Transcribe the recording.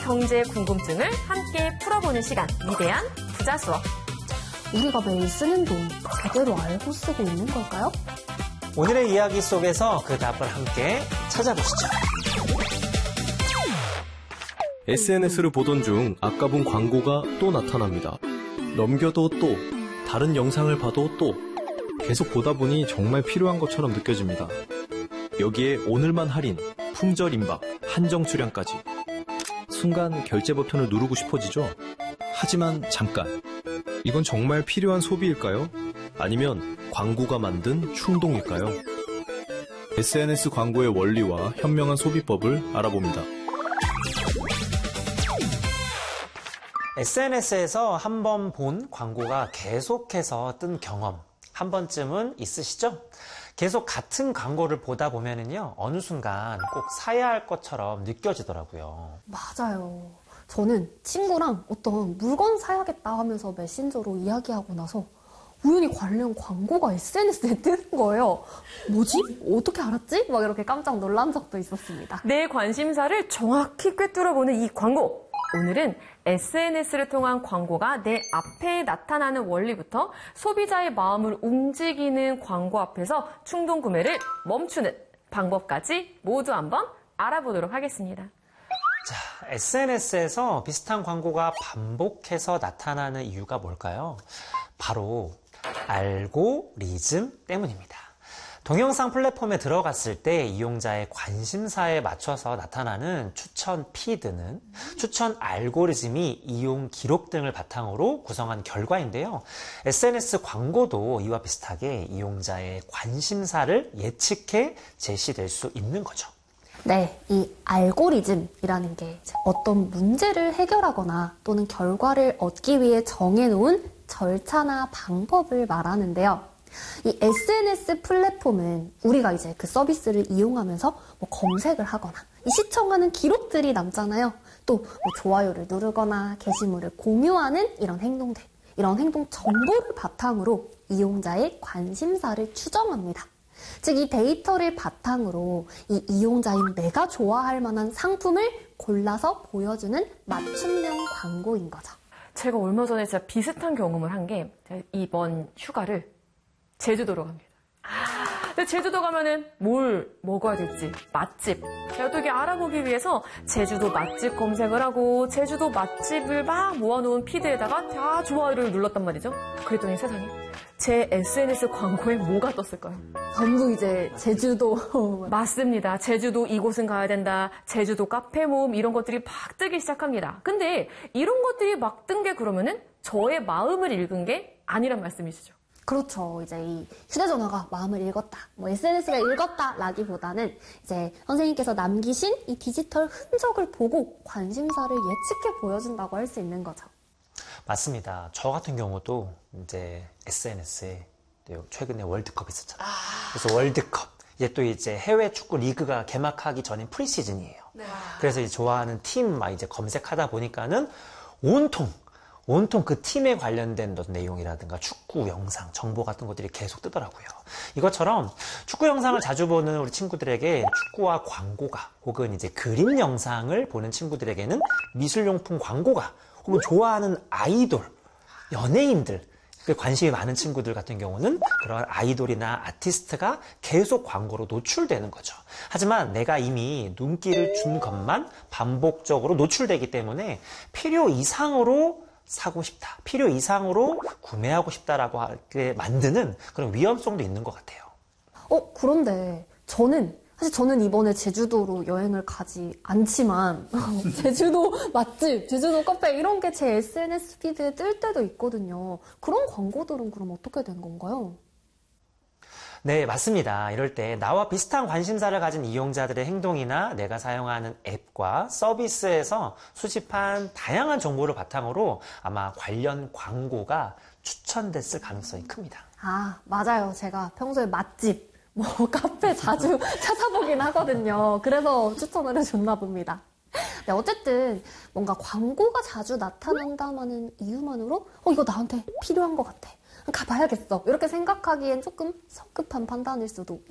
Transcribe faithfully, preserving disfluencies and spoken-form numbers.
경제 궁금증을 함께 풀어보는 시간, 위대한 부자 수업. 우리가 매일 쓰는 돈 제대로 알고 쓰고 있는 걸까요? 오늘의 이야기 속에서 그 답을 함께 찾아보시죠. 에스엔에스를 보던 중 아까 본 광고가 또 나타납니다. 넘겨도 또, 다른 영상을 봐도 또, 계속 보다 보니 정말 필요한 것처럼 느껴집니다. 여기에 오늘만 할인, 품절 임박, 한정 출량까지. 순간 결제 버튼을 누르고 싶어지죠? 하지만 잠깐, 이건 정말 필요한 소비일까요? 아니면 광고가 만든 충동일까요? 에스엔에스 광고의 원리와 현명한 소비법을 알아봅니다. 에스엔에스에서 한 번 본 광고가 계속해서 뜬 경험 한 번쯤은 있으시죠? 계속 같은 광고를 보다 보면은요, 어느 순간 꼭 사야 할 것처럼 느껴지더라고요. 맞아요. 저는 친구랑 어떤 물건 사야겠다 하면서 메신저로 이야기하고 나서 우연히 관련 광고가 에스엔에스에 뜨는 거예요. 뭐지? 어떻게 알았지? 막 이렇게 깜짝 놀란 적도 있었습니다. 내 관심사를 정확히 꿰뚫어보는 이 광고. 오늘은 에스엔에스를 통한 광고가 내 앞에 나타나는 원리부터 소비자의 마음을 움직이는 광고 앞에서 충동 구매를 멈추는 방법까지 모두 한번 알아보도록 하겠습니다. 자, 에스엔에스에서 비슷한 광고가 반복해서 나타나는 이유가 뭘까요? 바로 알고리즘 때문입니다. 동영상 플랫폼에 들어갔을 때 이용자의 관심사에 맞춰서 나타나는 추천 피드는 추천 알고리즘이 이용 기록 등을 바탕으로 구성한 결과인데요. 에스엔에스 광고도 이와 비슷하게 이용자의 관심사를 예측해 제시될 수 있는 거죠. 네, 이 알고리즘이라는 게 어떤 문제를 해결하거나 또는 결과를 얻기 위해 정해놓은 절차나 방법을 말하는데요. 이 에스엔에스 플랫폼은 우리가 이제 그 서비스를 이용하면서 뭐 검색을 하거나 이 시청하는 기록들이 남잖아요. 또 뭐 좋아요를 누르거나 게시물을 공유하는 이런 행동들, 이런 행동 정보를 바탕으로 이용자의 관심사를 추정합니다. 즉, 이 데이터를 바탕으로 이 이용자인 내가 좋아할 만한 상품을 골라서 보여주는 맞춤형 광고인 거죠. 제가 얼마 전에 진짜 비슷한 경험을 한 게 이번 휴가를 제주도로 갑니다. 근데 제주도 가면은 뭘 먹어야 될지, 맛집. 제가 또 이게 알아보기 위해서 제주도 맛집 검색을 하고 제주도 맛집을 막 모아놓은 피드에다가 다 좋아요를 눌렀단 말이죠. 그랬더니 세상에 제 에스엔에스 광고에 뭐가 떴을까요? 전부 이제 제주도. 맞습니다. 제주도 이곳은 가야 된다. 제주도 카페 모음 이런 것들이 막 뜨기 시작합니다. 근데 이런 것들이 막 뜬 게 그러면은 저의 마음을 읽은 게 아니란 말씀이시죠. 그렇죠. 이제 이 휴대전화가 마음을 읽었다, 뭐 에스엔에스가 읽었다 라기보다는 이제 선생님께서 남기신 이 디지털 흔적을 보고 관심사를 예측해 보여준다고 할 수 있는 거죠. 맞습니다. 저 같은 경우도 이제 에스엔에스에 최근에 월드컵 있었잖아요. 그래서 월드컵, 이제 또 이제 해외 축구 리그가 개막하기 전인 프리시즌이에요. 네. 그래서 이제 좋아하는 팀 막 이제 검색하다 보니까는 온통 온통 그 팀에 관련된 내용이라든가 축구 영상, 정보 같은 것들이 계속 뜨더라고요. 이것처럼 축구 영상을 자주 보는 우리 친구들에게 축구와 광고가, 혹은 이제 그림 영상을 보는 친구들에게는 미술용품 광고가, 혹은 좋아하는 아이돌, 연예인들, 관심이 많은 친구들 같은 경우는 그런 아이돌이나 아티스트가 계속 광고로 노출되는 거죠. 하지만 내가 이미 눈길을 준 것만 반복적으로 노출되기 때문에 필요 이상으로 사고 싶다, 필요 이상으로 구매하고 싶다라고 하게 만드는 그런 위험성도 있는 것 같아요. 어, 그런데 저는 사실 저는 이번에 제주도로 여행을 가지 않지만 제주도 맛집, 제주도 카페 이런 게 제 에스엔에스 피드에 뜰 때도 있거든요. 그런 광고들은 그럼 어떻게 된 건가요? 네, 맞습니다. 이럴 때 나와 비슷한 관심사를 가진 이용자들의 행동이나 내가 사용하는 앱과 서비스에서 수집한 다양한 정보를 바탕으로 아마 관련 광고가 추천됐을 가능성이 큽니다. 아, 맞아요. 제가 평소에 맛집, 뭐 카페 자주 찾아보긴 하거든요. 그래서 추천을 해줬나 봅니다. 네, 어쨌든 뭔가 광고가 자주 나타난다는 이유만으로 어, 이거 나한테 필요한 것 같아, 가봐야겠어, 이렇게 생각하기엔 조금 성급한 판단일 수도